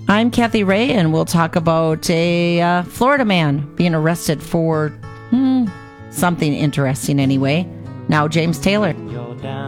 I'm Kathy Ray, and we'll talk about a Florida man being arrested for something interesting anyway. Now, James Taylor.